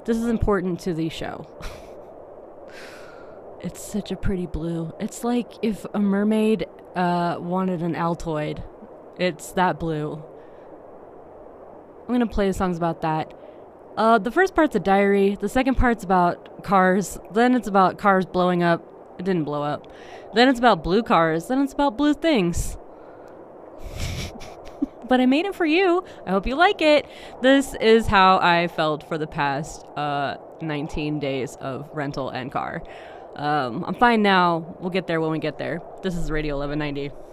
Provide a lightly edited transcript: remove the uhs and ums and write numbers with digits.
This is important to the show. It's such a pretty blue. It's like if a mermaid wanted an Altoid. It's that blue. I'm going to play songs about that. The first part's a diary. The second part's about cars. Then it's about cars blowing up. It didn't blow up. Then it's about blue cars. Then it's about blue things. But I made it for you. I hope you like it. This is how I felt for the past 19 days of rental and car. I'm fine now. We'll get there when we get there. This is Radio 1190.